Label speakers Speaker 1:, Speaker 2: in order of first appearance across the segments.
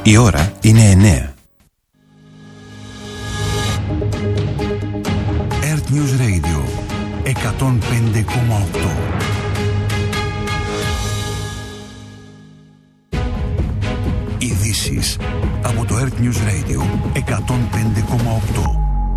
Speaker 1: Η ώρα είναι 9. Earth News Radio 105,8. Ειδήσεις από το Earth News Radio 105,8.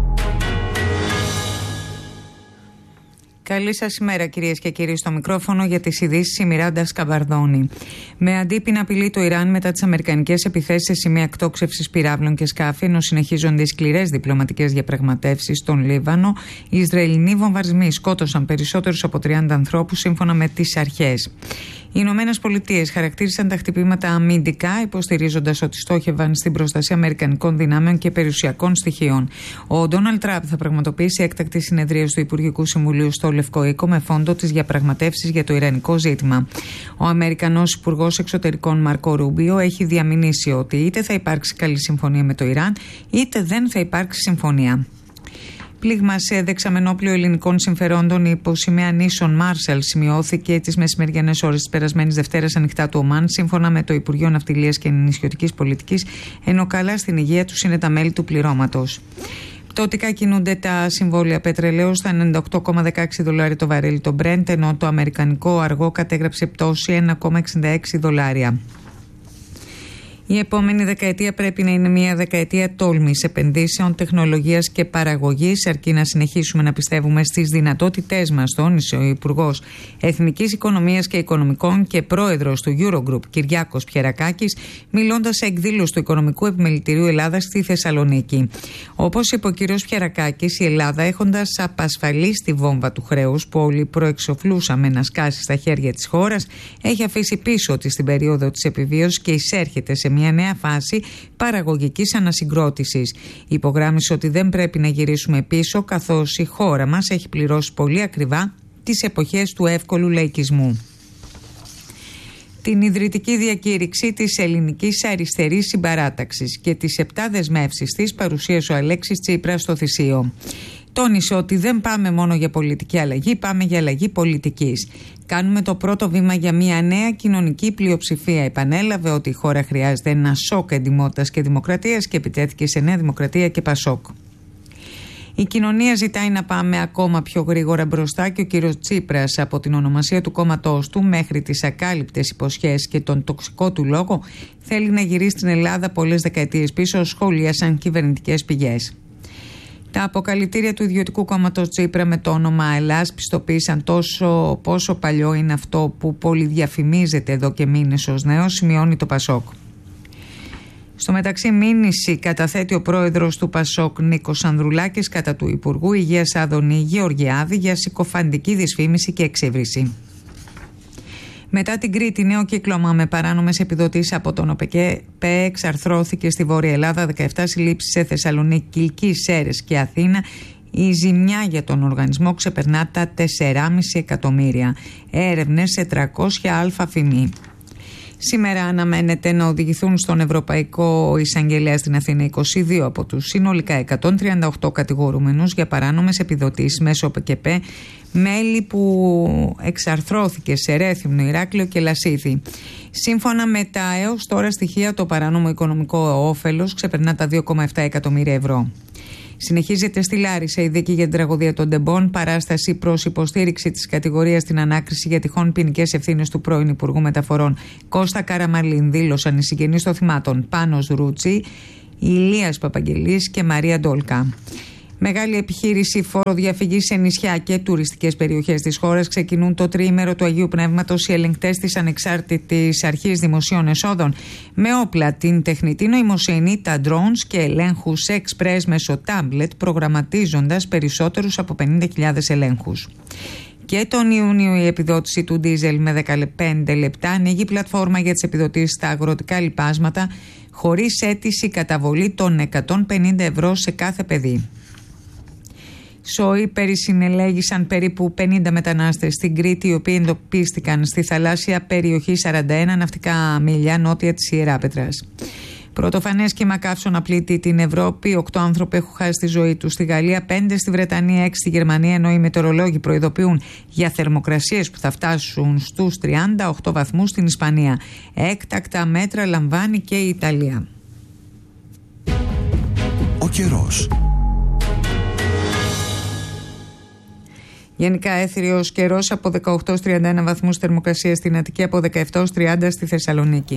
Speaker 2: Καλή σας ημέρα, κυρίες και κύριοι, στο μικρόφωνο για τις ειδήσεις η Μιράντα Σκαβαρδόνη. Με αντίπεινα απειλεί το Ιράν μετά τις αμερικανικές επιθέσεις σε σημεία εκτόξευσης πυράβλων και σκάφη, ενώ συνεχίζονται οι σκληρές διπλωματικές διαπραγματεύσεις στον Λίβανο, οι Ισραηλινοί βομβαρδισμοί σκότωσαν περισσότερους από 30 ανθρώπους, σύμφωνα με τις αρχές. Οι Ηνωμένες Πολιτείες χαρακτήρισαν τα χτυπήματα αμυντικά, υποστηρίζοντας ότι στόχευαν στην προστασία αμερικανικών δυνάμεων και περιουσιακών στοιχείων. Ο Ντόναλντ Τραμπ θα πραγματοποιήσει έκτακτη συνεδρία του Υπουργικού Συμβουλίου στο Λευκό Οίκο με φόντο τις διαπραγματεύσεις για το ιρανικό ζήτημα. Ο Αμερικανός Υπουργός Εξωτερικών Μάρκο Ρούμπιο έχει διαμηνήσει ότι είτε θα υπάρξει καλή συμφωνία με το Ιράν, είτε δεν θα υπάρξει συμφωνία. Πλήγμα σε δεξαμενόπλιο ελληνικών συμφερόντων υπό σημαία νήσων Μάρσαλ σημειώθηκε τις μεσημεριανές ώρες της περασμένης Δευτέρας ανοιχτά του Ομάν, σύμφωνα με το Υπουργείο Ναυτιλίας και Νησιωτικής Πολιτικής, ενώ καλά στην υγεία τους είναι τα μέλη του πληρώματος. Πτωτικά κινούνται τα συμβόλαια πετρελαίου στα $98,16 το βαρέλι το Brent, ενώ το αμερικανικό αργό κατέγραψε πτώση $1,66. Η επόμενη δεκαετία πρέπει να είναι μια δεκαετία τόλμης, επενδύσεων, τεχνολογίας και παραγωγής, αρκεί να συνεχίσουμε να πιστεύουμε στις δυνατότητές μας, τόνισε ο Υπουργός Εθνικής Οικονομίας και Οικονομικών και πρόεδρος του Eurogroup, Κυριάκος Πιερακάκης, μιλώντας σε εκδήλωση του Οικονομικού Επιμελητηρίου Ελλάδας στη Θεσσαλονίκη. Όπως είπε ο κ. Πιερακάκης, η Ελλάδα, έχοντας απασφαλίσει τη βόμβα του χρέους που όλοι προεξοφλούσαμε να σκάσει στα χέρια της χώρας, έχει αφήσει πίσω της στην περίοδο της επιβίωσης και εισέρχεται σε μια νέα φάση παραγωγικής ανασυγκρότησης. Υπογράμμισε ότι δεν πρέπει να γυρίσουμε πίσω, καθώς η χώρα μας έχει πληρώσει πολύ ακριβά τις εποχές του εύκολου λαϊκισμού. Την ιδρυτική διακήρυξη της Ελληνικής Αριστερής Συμπαράταξης και τις 7 δεσμεύσεις της παρουσίασε ο Αλέξης Τσίπρας στο Θησείο. Τόνισε ότι δεν πάμε μόνο για πολιτική αλλαγή, πάμε για αλλαγή πολιτικής. Κάνουμε το πρώτο βήμα για μια νέα κοινωνική πλειοψηφία. Επανέλαβε ότι η χώρα χρειάζεται ένα σοκ εντιμότητας και δημοκρατίας και επιτέθηκε σε Νέα Δημοκρατία και Πασόκ. Η κοινωνία ζητάει να πάμε ακόμα πιο γρήγορα μπροστά και ο κύριος Τσίπρας, από την ονομασία του κόμματός του μέχρι τις ακάλυπτες υποσχέσεις και τον τοξικό του λόγο, θέλει να γυρίσει την Ελλάδα πολλές δεκαετίες πίσω, σχολίασαν κυβερνητικές πηγές. Τα αποκαλυπτήρια του ιδιωτικού κόμματος Τσίπρα με το όνομα Ελλάς πιστοποίησαν τόσο πόσο παλιό είναι αυτό που πολυδιαφημίζεται εδώ και μήνες ως νέο, σημειώνει το Πασόκ. Στο μεταξύ, μήνυση καταθέτει ο πρόεδρος του Πασόκ Νίκος Ανδρουλάκης κατά του Υπουργού Υγείας Άδωνη Γεωργιάδη για συκοφαντική δυσφήμιση και εξύβριση. Μετά την Κρήτη, νέο κύκλωμα με παράνομες επιδοτήσεις από τον ΟΠΕΚΕ εξαρθρώθηκε στη Βόρεια Ελλάδα, 17 συλλήψεις σε Θεσσαλονίκη, Κιλκή, Σέρρες και Αθήνα. Η ζημιά για τον οργανισμό ξεπερνά τα 4,5 εκατομμύρια. Έρευνες σε 300 αλφα-φημί. Σήμερα αναμένεται να οδηγηθούν στον Ευρωπαϊκό Εισαγγελέα στην Αθήνα 22 από τους συνολικά 138 κατηγορούμενους για παράνομες επιδοτήσεις μέσω ΟΠΕΚΕ, μέλη που εξαρθρώθηκε σε Ρέθυμνο, Ηράκλειο και Λασίθι. Σύμφωνα με τα έως τώρα στοιχεία, το παράνομο οικονομικό όφελος ξεπερνά τα 2,7 εκατομμύρια ευρώ. Συνεχίζεται στη Λάρισα η δίκη για την τραγωδία των Ντεμπών, παράσταση προς υποστήριξη της κατηγορίας στην ανάκριση για τυχόν ποινικές ευθύνες του πρώην Υπουργού Μεταφορών Κώστα Καραμαλίν, δήλωσαν οι συγγενείς των θυμάτων Πάνος Ρούτσι, Ηλίας Παπαγγελής και Μαρία Ντόλκα. Μεγάλη επιχείρηση φοροδιαφυγής σε νησιά και τουριστικές περιοχές της χώρας. Ξεκινούν το τριήμερο του Αγίου Πνεύματος οι ελεγκτές της Ανεξάρτητης Αρχής Δημοσίων Εσόδων με όπλα, την τεχνητή νοημοσύνη, τα drones και ελέγχους express μέσω tablet, προγραμματίζοντας περισσότερους από 50.000 ελέγχους. Και τον Ιούνιο η επιδότηση του ντίζελ με 15 λεπτά ανοίγει πλατφόρμα για τις επιδοτήσεις στα αγροτικά λιπάσματα χωρίς αίτηση καταβολή των 150 ευρώ σε κάθε παιδί. Σοήπεροι συνελέγησαν περίπου 50 μετανάστες στην Κρήτη, οι οποίοι εντοπίστηκαν στη θαλάσσια περιοχή 41 ναυτικά μίλια νότια της Ιεράπετρας. Πρωτοφανές κύμα καύσωνα πλήττει την Ευρώπη. 8 άνθρωποι έχουν χάσει τη ζωή τους στη Γαλλία, 5 στη Βρετανία, 6 στη Γερμανία, ενώ οι μετεωρολόγοι προειδοποιούν για θερμοκρασίες που θα φτάσουν στους 38 βαθμούς στην Ισπανία. Έκτακτα μέτρα λαμβάνει και η Ιταλία.
Speaker 1: ο καιρός.
Speaker 2: Γενικά έθριος καιρός από 18-31 βαθμούς θερμοκρασία στην Αττική, από 17-30 στη Θεσσαλονίκη.